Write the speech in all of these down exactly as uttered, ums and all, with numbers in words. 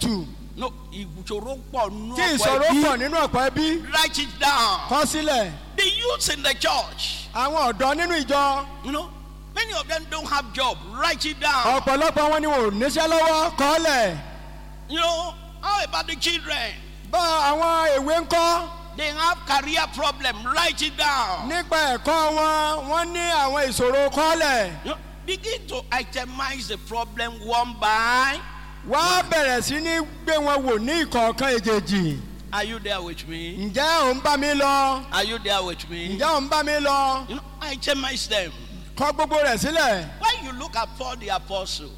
jù. No, ìṣòro pọ̀ nínú Tí ọ̀pọ̀ ìṣòro ẹbí. pọ̀ nínú ọ̀pọ̀ ẹbí. Write it down. Kọ sílẹ̀. The youths in the church, Àwọn ọ̀dọ́ nínú ìjọ. you know, many of them don't have job. Write it down. Ọ̀pọ̀lọpọ̀ wọn ni wọn ò níṣẹ́ lọ́wọ́. Kọ lẹ̀. You know, how about the children? Bá àwọn èwe ń kọ́. They have career problem. Write it down. Nípa ẹ̀kọ́ wọn, wọ́n ní àwọn ìṣòro. Kọ lẹ̀. You know, begin to itemize the problem one by. Wá bẹ̀rẹ̀ sí ní gbé wọn wò ní ìkọ̀ọ̀kan èjèèjì. Are you there with me? Ǹjẹ́ ò ń bá mi lọ? Are you there with me? Ǹjẹ́ ò ń bá mi lọ? You know, itemize them. Kọ gbogbo rẹ̀ sílẹ̀. When you look at Paul the Apostle,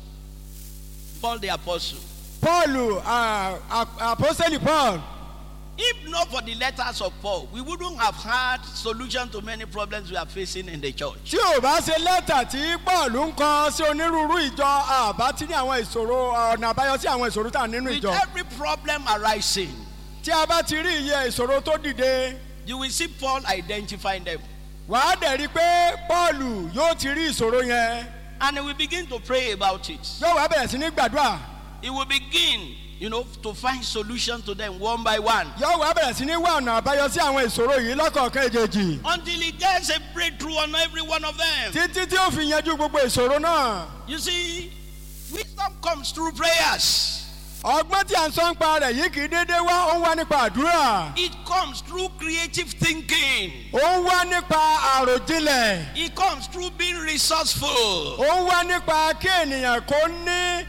Paul the Apostle, Pọ́ọ̀lù àpọ́sẹ́lì Paul. if not for the letters of Paul, we wouldn't have had solution to many problems we are facing in the church. Tí ò bá ṣe lẹ́tà tí Pọ́ọ̀lù ń kọ sí onírúurú ìjọ, àbá tí ní àwọn ìṣòro ọ̀nà àbáyọ sí àwọn ìṣòro tá nínú With ìjọ. every problem arising, Tí a bá ti rí iye ìṣòro tó dìde, you will see Paul identifying them. wàá dẹ̀ rí i pé Pọ́ọ̀lù yóò ti rí ìṣòro yẹn. And he will begin to pray about it. Yóò wá bẹ̀rẹ̀ sí ní gbàdúrà. He will begin, you know, to find solution to them one by one. Yóò wá bẹ̀rẹ̀ sí ní wá ọ̀nà àbáyọ sí àwọn ìṣòro yìí lọ́kọ̀ọ̀kan èjèèjì. Until he gets a breakthrough on every one of them. Títí tí ó fi yanjú gbogbo ìṣòro náà. You see, wisdom comes through prayers. Ọgbọ́n tí à ń sọ ń pa rẹ̀ yìí kì í dédé wá, ó ń wá nípa àdúrà. It comes through creative thinking. Ó ń wá nípa àròjinlẹ̀. It comes through being resourceful. Ó ń wá nípa kí ènìyàn kó ní.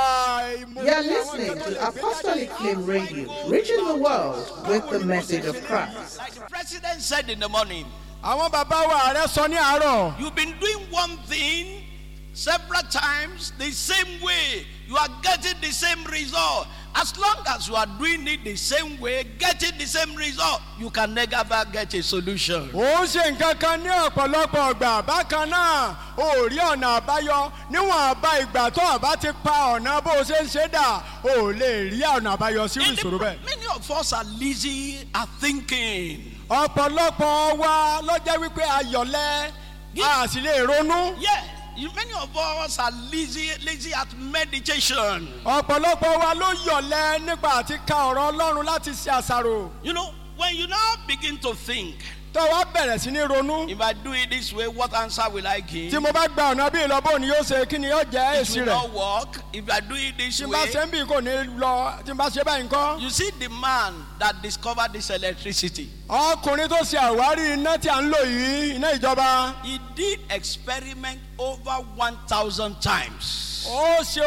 You are listening to Apostolic Flame Radio, reaching the world with the message of Christ. Like the president said in the morning, Àwọn bàbá wa ààrẹ sọ ní àárọ̀. you've been doing one thing several times the same way. You are getting the same result. As long as you are doing it the same way, getting the same result, you can never get a solution. Ó ń ṣe nǹkan kan ní ọ̀pọ̀lọpọ̀ ọgbà. Bákan náà, ó rí ọ̀nà àbáyọ. Níwọ̀n àbá ìgbà tó àbá ti pa ọ̀nà bó o ṣe ń ṣe dà, ó lè rí ọ̀nà àbáyọ sí In the ìṣòro pro- bẹ́ẹ̀. many of us are lazy at thinking. Ọ̀pọ̀lọpọ̀ wa ló jẹ́ wípé ayọ̀lẹ́, a sì lè ronú. Yes, you- many of us are lazy, lazy at meditation. Ọ̀pọ̀lọpọ̀ wa ló yọ̀lẹ́ nípa àti ka ọ̀rọ̀ Ọlọ́run láti ṣe àṣàrò. You know, when you now begin to think, Tó wá bẹ̀rẹ̀ sí ní ronú. if I do it this way, what answer will I give? Tí mo bá gba ọ̀nà bí ìlọ́bọ̀ ni yóò ṣe, kí ni yóò jẹ́ It èsì will rẹ̀? not work. If I do it this Tí n bá way, ṣe ń bì kò ní lọ, tí n bá ṣe báyìí ńkọ́. you see the man that discovered this electricity. Ọkùnrin tó ṣe àwárí iná tí a ń lò yìí, iná ìjọba. He did experiment over one thousand times. Ó ṣe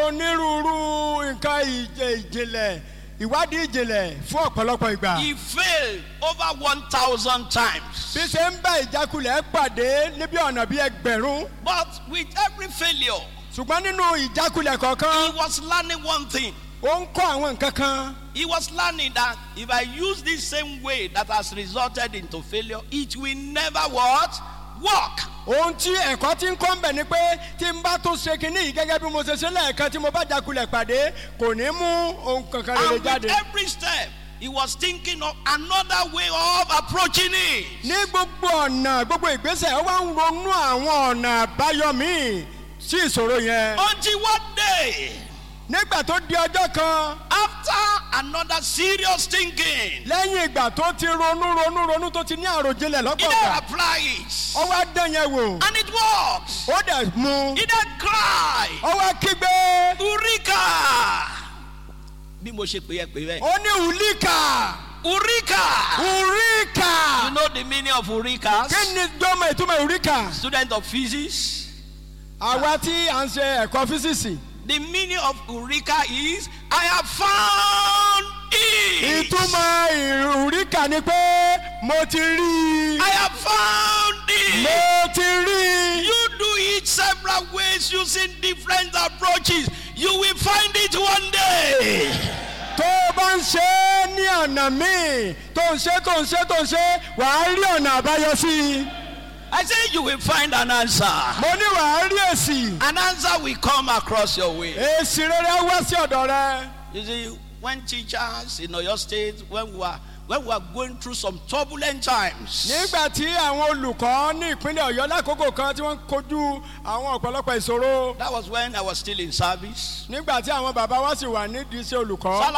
onírúurú nǹkan ìjẹ- ìjìnlẹ̀, ìwádìí ìjìnlẹ̀ fún ọ̀pọ̀lọpọ̀ ìgbà. He failed over one thousand times. Bí ṣe ń bá ìjákulẹ̀ pàdé níbi ọ̀nà bí ẹgbẹ̀rún. But with every failure, Ṣùgbọ́n nínú ìjákulẹ̀ he kọ̀ọ̀kan, was learning one thing. ó ń kọ́ àwọn nǹkan kan. He was learning that if I use this same way that has resulted into failure, it will never what? Work. Ohun tí ẹ̀kọ́ ti ń kọ́ ń bẹ̀ ni pé tí n bá tún ṣe kinní yìí gẹ́gẹ́ bí mo ṣe ṣe lẹ́ẹ̀kan tí mo bá jákulẹ̀ pàdé, kò ní mú ohun kankan rere And with jáde. every step, he was thinking of another way of approaching it. Ní gbogbo ọ̀nà, gbogbo ìgbésẹ̀, ó wá ń ronú àwọn ọ̀nà àbáyọ míì sí ìṣòro yẹn. Until one day, Nígbà tó di ọjọ́ kan, after another serious thinking, lẹ́yìn ìgbà tó ti ronú ronú ronú tó ti ní àròjinlẹ̀ he lọ́pọ̀ then ìgbà, applies. ó wá dán yẹn wò, And it works. ó dẹ̀ mú, He then cries, ó wá kígbe, Eureka! Bí mo ṣe pè é pè bẹ́ẹ̀. ó ní Ùlíkà, Eureka! Ùríkà. You know the meaning of Eureka? Kí ni gbọ́mọ̀ ìtumọ̀ Ùríkà? Student of physics. Àwa tí à ń ṣe ẹ̀kọ́ físíìsì. The meaning of Eureka is I have found it. Ìtumọ̀ Ùríkà ni pé mo ti rí i. I have found it. Mo ti rí i. You do it several ways using different approaches. You will find it one day. Tó o bá ń ṣe é ní ọ̀nà míì, tó ń ṣe tó ń ṣe tó ń ṣe, wàá rí ọ̀nà àbáyọ sí i. I say you will find an answer. Mo ní wàá rí èsì. An answer will come across your way. Èsì rere wá sí ọ̀dọ̀ rẹ. You see, when teachers in Oyo State, when we were when we were going through some turbulent times, Nígbà tí àwọn olùkọ́ ní ìpínlẹ̀ Ọ̀yọ́ lákòókò kan tí wọ́n kojú àwọn ọ̀pọ̀lọpọ̀ ìṣòro. that was when I was still in service. Nígbà tí àwọn bàbá wa sì wà nídìí iṣẹ́ olùkọ́.